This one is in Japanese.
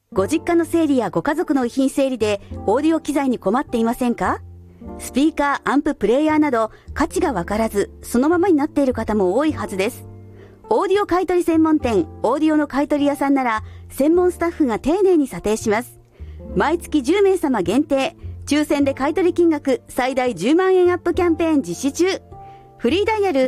ご実家の整理やご家族の遺品整理でオーディオ機材に困っていませんか？スピーカー、アンプ、プレイヤーなど価値がわからずそのままになっている方も多いはずです。オーディオ買取専門店オーディオの買取屋さんなら専門スタッフが丁寧に査定します。毎月10名様限定抽選で買取金額最大10万円アップキャンペーン実施中。フリーダイヤル